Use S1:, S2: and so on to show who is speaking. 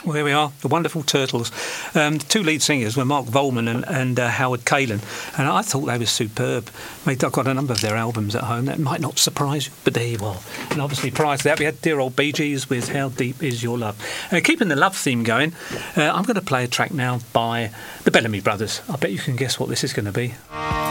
S1: Well, here we are, the Wonderful Turtles. The two lead singers were Mark Volman and Howard Kaylan, and I thought they were superb. I've got a number of their albums at home. That might not surprise you, but there you are. And obviously prior to that, we had dear old Bee Gees with How Deep Is Your Love. Keeping the love theme going, I'm going to play a track now by the Bellamy Brothers. I bet you can guess what this is going to be.